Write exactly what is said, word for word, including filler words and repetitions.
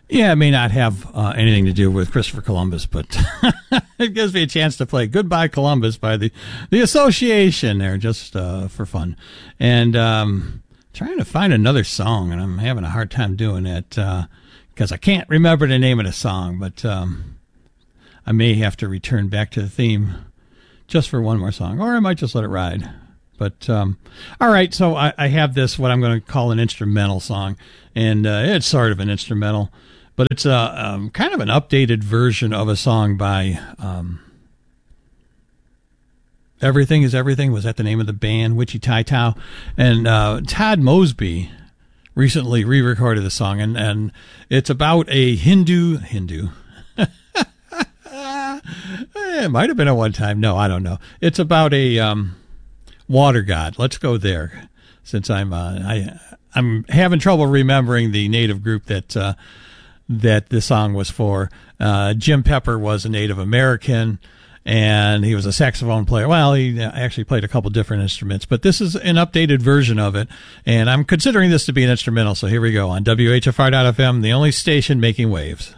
Yeah, it may not have uh, anything to do with Christopher Columbus, but it gives me a chance to play Goodbye Columbus by the, the Association there, just uh, for fun. And um, trying to find another song, and I'm having a hard time doing it because uh, I can't remember the name of the song, but um, I may have to return back to the theme just for one more song, or I might just let it ride. But, um, all right, so I, I have this, what I'm going to call an instrumental song, and uh, it's sort of an instrumental, but it's a um, kind of an updated version of a song by um, Everything is Everything. Was that the name of the band? Witchy Tai Tao. And uh, Todd Mosby recently re-recorded the song, and, and it's about a Hindu... Hindu... it might have been a one time. No, I don't know. It's about a... Um, water god. Let's go there, since I'm uh, I I'm having trouble remembering the native group that uh, that the song was for. Uh, Jim Pepper was a Native American, and he was a saxophone player. Well, he actually played a couple different instruments, but this is an updated version of it, and I'm considering this to be an instrumental. So here we go on W H F R dot F M, the only station making waves.